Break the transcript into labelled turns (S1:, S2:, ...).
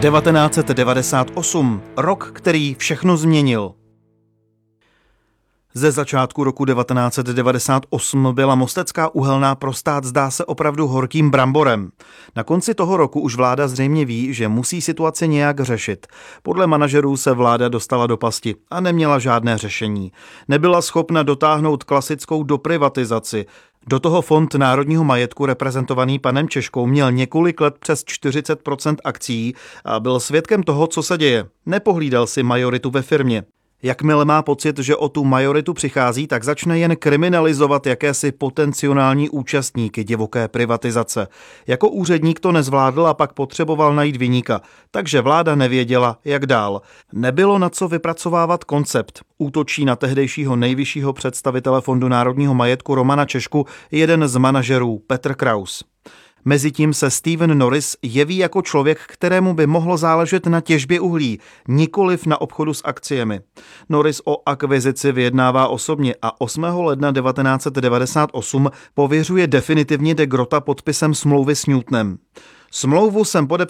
S1: 1998, rok, který všechno změnil. Ze začátku roku 1998 byla Mostecká uhelná pro stát zdá se opravdu horkým bramborem. Na konci toho roku už vláda zřejmě ví, že musí situaci nějak řešit. Podle manažerů se vláda dostala do pasti a neměla žádné řešení. Nebyla schopna dotáhnout klasickou doprivatizaci. Do toho Fond národního majetku reprezentovaný panem Češkou měl několik let přes 40% akcií a byl svědkem toho, co se děje. Nepohlídal si majoritu ve firmě. Jakmile má pocit, že o tu majoritu přichází, tak začne jen kriminalizovat jakési potenciální účastníky divoké privatizace. Jako úředník to nezvládl a pak potřeboval najít viníka, takže vláda nevěděla, jak dál. Nebylo na co vypracovávat koncept. Útočí na tehdejšího nejvyššího představitele Fondu národního majetku Romana Češku jeden z manažerů, Petr Kraus. Mezitím se Steven Norris jeví jako člověk, kterému by mohlo záležet na těžbě uhlí, nikoliv na obchodu s akciemi. Norris o akvizici vyjednává osobně a 8. ledna 1998 pověřuje definitivně de Grotta podpisem smlouvy s Newtonem. Smlouvu jsem podepsal